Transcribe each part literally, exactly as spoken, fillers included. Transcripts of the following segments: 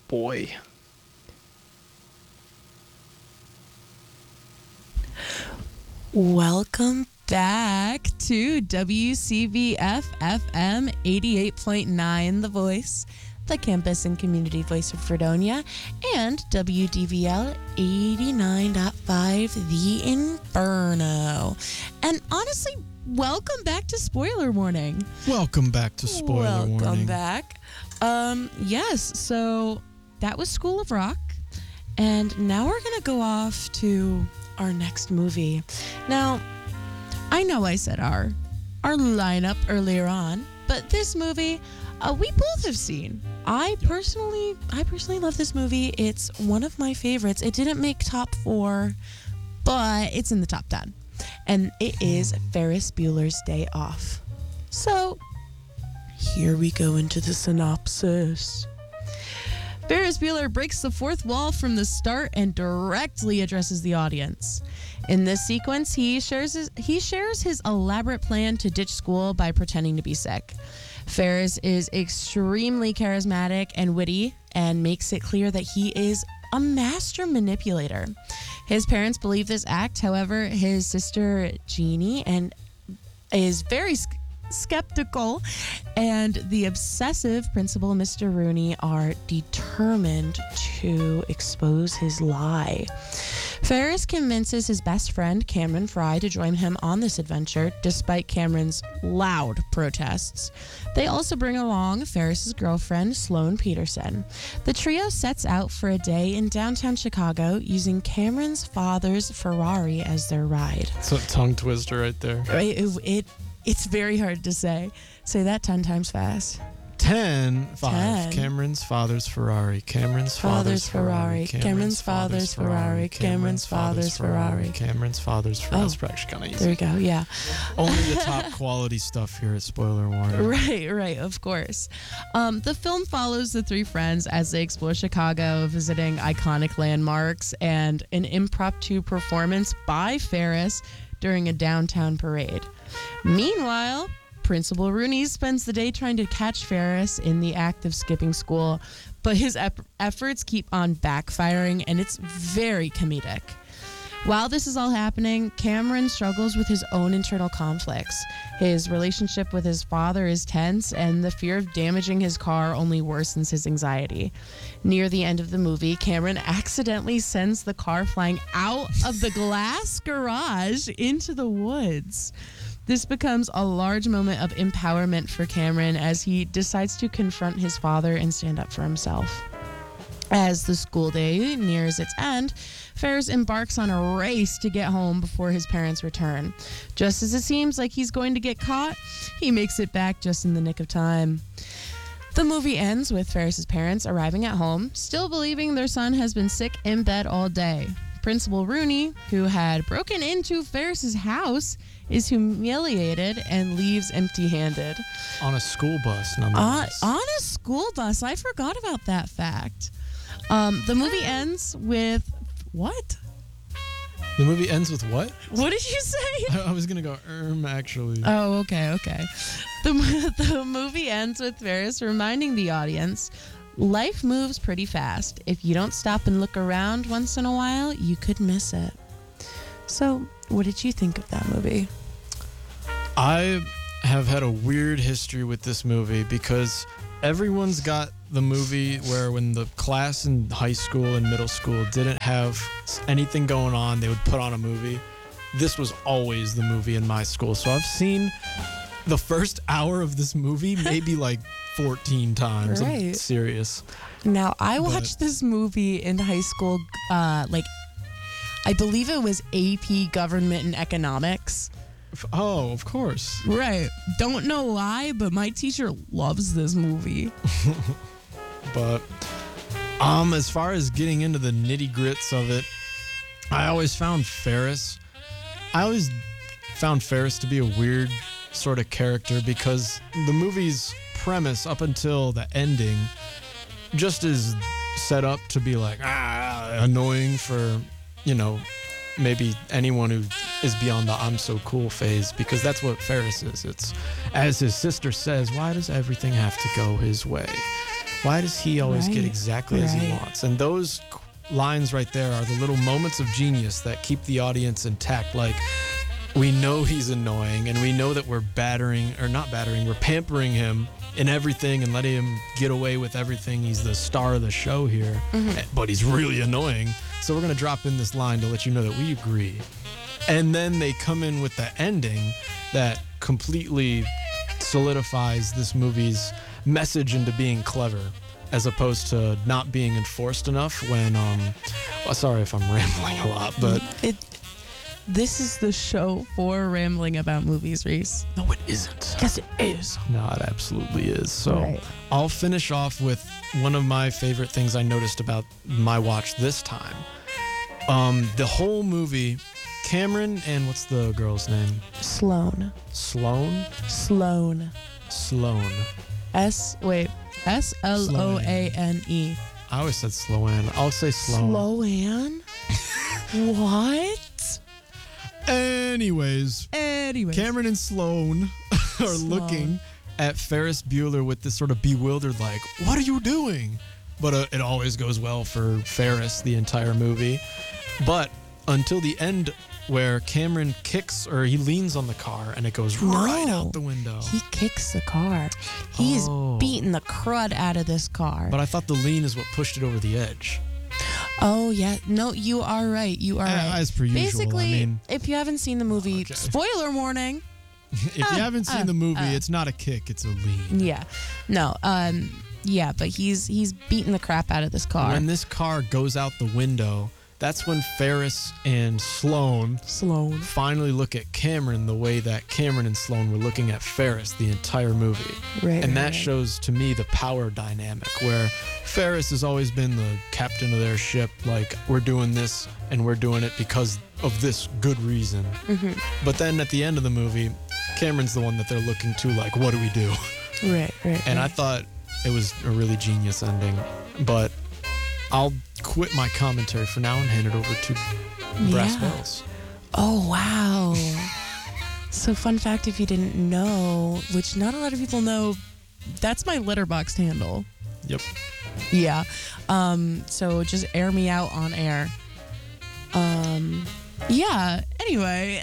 boy. Welcome back to W C V F F M eighty-eight point nine, The Voice, the campus and community voice of Fredonia, and W D V L eighty-nine point five, The Inferno. And honestly, welcome back to Spoiler Warning. Welcome back to Spoiler welcome Warning. Welcome back. Um, yes, so that was School of Rock. And now we're going to go off to our next movie. Now, I know I said our our lineup earlier on, but this movie uh, we both have seen. I personally, I personally love this movie. It's one of my favorites. It didn't make top four, but it's in the top ten, and it is Ferris Bueller's Day Off. So, here we go into the synopsis. Ferris Bueller breaks the fourth wall from the start and directly addresses the audience. In this sequence, he shares his, he shares his elaborate plan to ditch school by pretending to be sick. Ferris is extremely charismatic and witty and makes it clear that he is a master manipulator. His parents believe this act, however, his sister Jeannie and is very skeptical, and the obsessive principal, Mister Rooney, are determined to expose his lie. Ferris convinces his best friend, Cameron Fry, to join him on this adventure, despite Cameron's loud protests. They also bring along Ferris's girlfriend, Sloane Peterson. The trio sets out for a day in downtown Chicago, using Cameron's father's Ferrari as their ride. It's a tongue twister right there. It, it, it It's very hard to say. Say that ten times fast. Ten, five. Ten. Cameron's father's Ferrari. Cameron's Father's father's Ferrari. Ferrari. Cameron's father's Ferrari. Cameron's father's Ferrari. Cameron's father's Ferrari. Oh. That's actually kind of There easy. we go. Yeah. Only the top quality stuff here at Spoiler Warning. Right, right, of course. Um, the film follows the three friends as they explore Chicago, visiting iconic landmarks and an impromptu performance by Ferris during a downtown parade. Meanwhile, Principal Rooney spends the day trying to catch Ferris in the act of skipping school, but his ep- efforts keep on backfiring, and it's very comedic. While this is all happening, Cameron struggles with his own internal conflicts. His relationship with his father is tense, and the fear of damaging his car only worsens his anxiety. Near the end of the movie, Cameron accidentally sends the car flying out of the glass garage into the woods. This becomes a large moment of empowerment for Cameron as he decides to confront his father and stand up for himself. As the school day nears its end, Ferris embarks on a race to get home before his parents return. Just as it seems like he's going to get caught, he makes it back just in the nick of time. The movie ends with Ferris's parents arriving at home, still believing their son has been sick in bed all day. Principal Rooney, who had broken into Ferris's house, is humiliated and leaves empty-handed. On a school bus, On, nonetheless. on a school bus. I forgot about that fact. Um, the movie ends with... What? The movie ends with what? What did you say? I, I was going to go, erm, actually. Oh, okay, okay. The, the movie ends with Ferris reminding the audience, life moves pretty fast. If you don't stop and look around once in a while, you could miss it. So, what did you think of that movie? I have had a weird history with this movie because everyone's got the movie where when the class in high school and middle school didn't have anything going on, they would put on a movie. This was always the movie in my school. So I've seen the first hour of this movie maybe like fourteen times. I'm Right. serious. Now, I But- watched this movie in high school, uh, like, I believe it was A P Government and Economics. F- Oh, of course. Right. Don't know why, but my teacher loves this movie. But um, as far as getting into the nitty grits of it, I always found Ferris. I always found Ferris to be a weird sort of character because the movie's premise up until the ending just is set up to be like ah annoying for, you know, maybe anyone who is beyond the I'm so cool phase, because that's what Ferris is. It's, as his sister says, why does everything have to go his way? Why does he always get Right, exactly as he right. wants? And those lines right there are the little moments of genius that keep the audience intact. Like, we know he's annoying, and we know that we're battering, or not battering, we're pampering him in everything and letting him get away with everything. He's the star of the show here, but he's really annoying. So we're going to drop in this line to let you know that we agree. And then they come in with the ending that completely solidifies this movie's message into being clever, as opposed to not being enforced enough when, um, well, sorry if I'm rambling a lot, but It. This is the show for rambling about movies, Reese. no, it isn't. Yes, it is. No, it absolutely is. So Right. I'll finish off with one of my favorite things I noticed about my watch this time. Um, the whole movie, Cameron and what's the girl's name? Sloan. Sloan? Sloan. Sloan. S. Wait. S L O A N E. I always said Sloan. I'll say Sloan. Sloan? What? Anyways, Anyway. Cameron and Sloan are Sloan. looking at Ferris Bueller with this sort of bewildered, like, what are you doing? But uh, it always goes well for Ferris the entire movie. But until the end, where Cameron kicks, or he leans on the car and it goes right No. out the window. He kicks the car. He's Oh. beating the crud out of this car. But I thought the lean is what pushed it over the edge. Oh, yeah. No, you are right. You are Uh, right. as per usual, I Basically, mean- if you haven't seen the movie, Okay. spoiler warning. If you haven't seen uh, the movie, uh. it's not a kick, it's a lean. Yeah. No, um, yeah, but he's he's beating the crap out of this car. When this car goes out the window, that's when Ferris and Sloan Sloan. finally look at Cameron the way that Cameron and Sloan were looking at Ferris the entire movie. Right. And that right. shows to me the power dynamic where Ferris has always been the captain of their ship, like, we're doing this and we're doing it because of this good reason. Mm-hmm. But then at the end of the movie, Cameron's the one that they're looking to, like, what do we do? Right, right. And I right. thought it was a really genius ending. But I'll quit my commentary for now and hand it over to Brass Yeah. Wells. Oh, wow. So, fun fact if you didn't know, which not a lot of people know, that's my Letterboxd handle. Yep. Yeah. Um, so just air me out on air. Um, yeah. Anyway,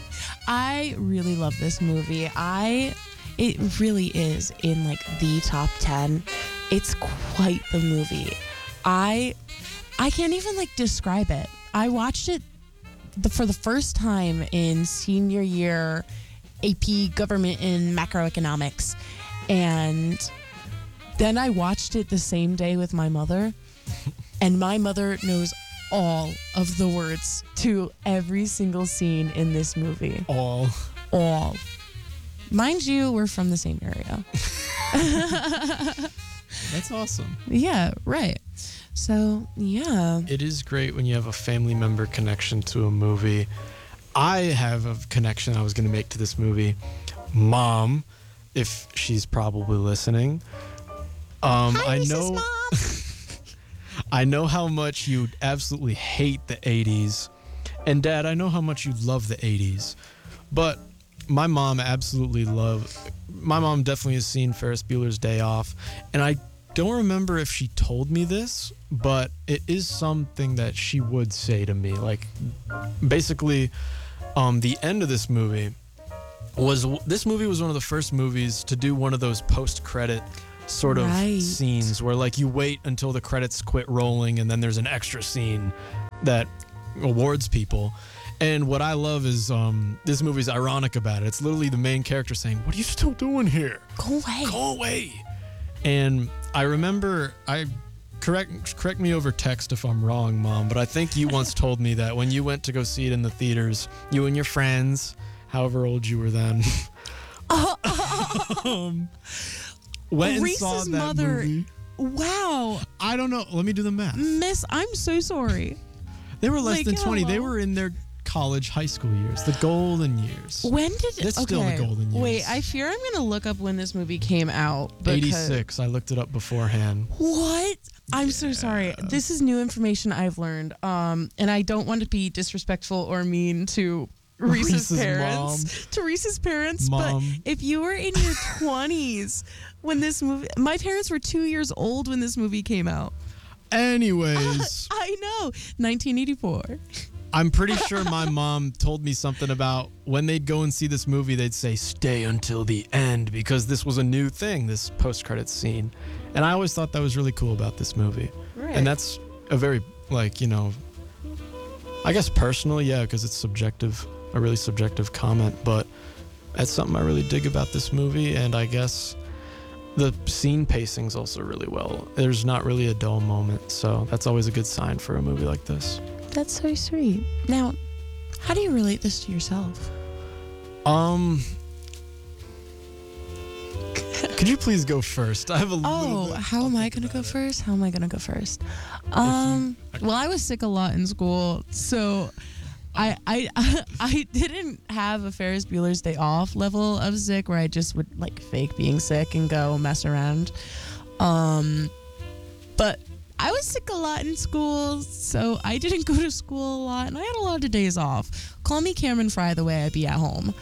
I really love this movie. I, it really is in like the top ten. It's quite the movie. I, I can't even like describe it. I watched it the, for the first time in senior year A P Government and Macroeconomics, and then I watched it the same day with my mother, and my mother knows all of the words to every single scene in this movie. All. All. Mind you, we're from the same area. That's awesome. Yeah, right. So, yeah. It is great when you have a family member connection to a movie. I have a connection I was going to make to this movie. Mom, if she's probably listening. Um, Hi, I Missus know. Mom. I know how much you absolutely hate the eighties. And Dad, I know how much you love the eighties. But my mom absolutely loved, my mom definitely has seen Ferris Bueller's Day Off. And I don't remember if she told me this, but it is something that she would say to me. Like, basically, um, the end of this movie was, this movie was one of the first movies to do one of those post-credit sort of Right. scenes where, like, you wait until the credits quit rolling and then there's an extra scene that awards people. And what I love is um, this movie's ironic about it. It's literally the main character saying, "What are you still doing here? Go away. Go away." And I remember, I correct correct me over text if I'm wrong, Mom, but I think you once told me that when you went to go see it in the theaters, you and your friends, however old you were then, um, went and saw Reese's that mother- movie. Wow. I don't know. Let me do the math. Miss, I'm so sorry. They were less Like, than twenty. They hello? were in their college, high school years, the golden years. When did That's okay. still the golden years. Wait, I fear I'm gonna look up when this movie came out. because- eighty-six. I looked it up beforehand. What? I'm so sorry. This is new information I've learned. Um, and I don't want to be disrespectful or mean to Reese's, Reese's parents. To Reese's parents. Mom. But if you were in your twenties when this movie, my parents were two years old when this movie came out. Anyways, I know, nineteen eighty-four. I'm pretty sure my mom told me something about when they'd go and see this movie, they'd say, stay until the end, because this was a new thing, this post-credits scene. And I always thought that was really cool about this movie. Right. And that's a very, like, you know, I guess personal, yeah, because it's subjective, a really subjective comment, but that's something I really dig about this movie. And I guess the scene pacing's also really well. There's not really a dull moment, so that's always a good sign for a movie like this. That's so sweet. Now, how do you relate this to yourself? Um, could you please go first? I have a little Oh, bit how am I going to go first? How am I going to go first? Um, well, I was sick a lot in school, so I I I didn't have a Ferris Bueller's Day Off level of sick where I just would like fake being sick and go mess around. Um, but I was sick a lot in school, so I didn't go to school a lot, and I had a lot of days off. Call me Cameron Fry the way I be at home.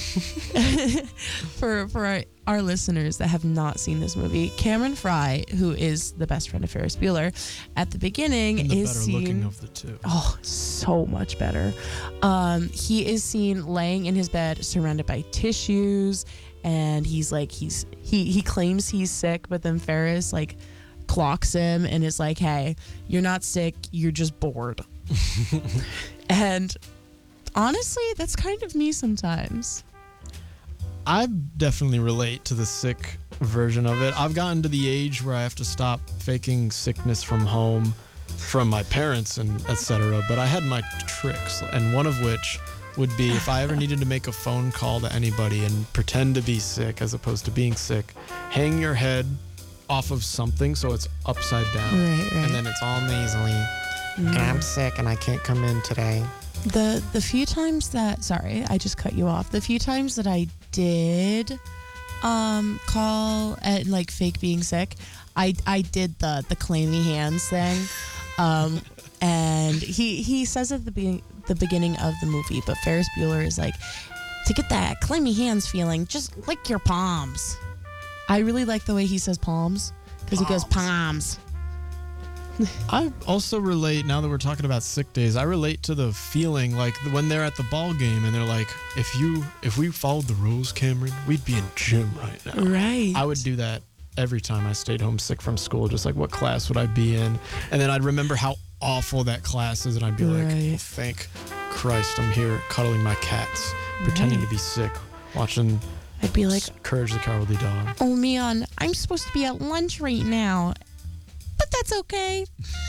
for for our, our listeners that have not seen this movie, Cameron Fry, who is the best friend of Ferris Bueller, at the beginning and the is better seen. looking of the two. Oh, so much better. Um, he is seen laying in his bed, surrounded by tissues, and he's like he's he he claims he's sick, but then Ferris like clocks him and is like, hey, you're not sick, you're just bored. And honestly, that's kind of me sometimes. I definitely relate to the sick version of it. I've gotten to the age where I have to stop faking sickness from home, from my parents and et cetera. But I had my tricks, and one of which would be if I ever needed to make a phone call to anybody and pretend to be sick as opposed to being sick, hang your head off of something so it's upside down, Right, right. and then it's all nasally. And I'm sick and I can't come in today. The the few times that sorry, I just cut you off. The few times that I did um call at like fake being sick, I I did the the clammy hands thing. Um and he he says at the be- the beginning of the movie, but Ferris Bueller is like, to get that clammy hands feeling, just lick your palms. I really like the way he says palms because he goes palms. I also relate, now that we're talking about sick days, I relate to the feeling like when they're at the ball game and they're like, if you if we followed the rules, Cameron, we'd be in gym right now. Right. I would do that every time I stayed home sick from school, just like what class would I be in? And then I'd remember how awful that class is and I'd be like, Right. oh, thank Christ I'm here cuddling my cats, pretending Right. to be sick, watching I'd be like, Courage the Cowardly Dog. oh man, I'm supposed to be at lunch right now, but that's okay.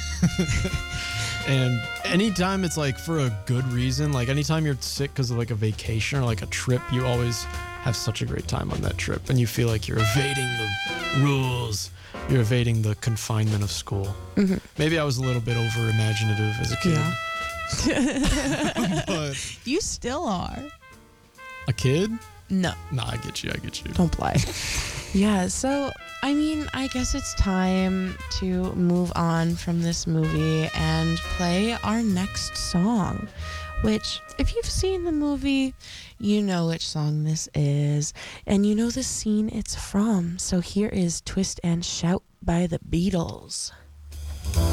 And anytime it's like for a good reason, like anytime you're sick because of like a vacation or like a trip, you always have such a great time on that trip and you feel like you're evading the rules, you're evading the confinement of school. Mm-hmm. Maybe I was a little bit over imaginative as a kid. Yeah. But You still are. a kid? No, Nah, I get you, I get you. don't play. Yeah, so I mean, I guess it's time to move on from this movie and play our next song, which, if you've seen the movie, you know which song this is, and you know the scene it's from. So here is Twist and Shout by the Beatles.